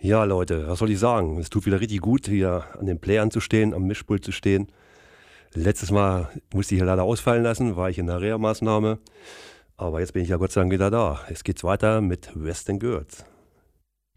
Ja, Leute, was soll ich sagen? Es tut wieder richtig gut, hier an den Playern zu stehen, am Mischpult zu stehen. Letztes Mal musste ich hier leider ausfallen lassen, war ich in der Reha-Maßnahme. Aber jetzt bin ich ja Gott sei Dank wieder da. Jetzt geht's weiter mit Western Girls.